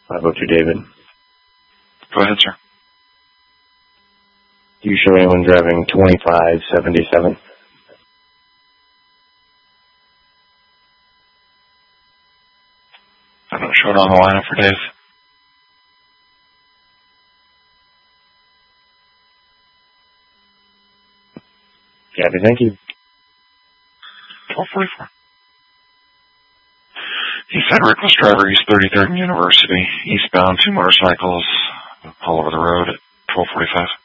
502 David. Go ahead, sir. Do you show anyone driving 2577? I don't show it on the lineup for Dave. Copy, thank you. 1244. He said reckless driver, East 33rd and University, eastbound, 2 motorcycles, all over the road at 1245.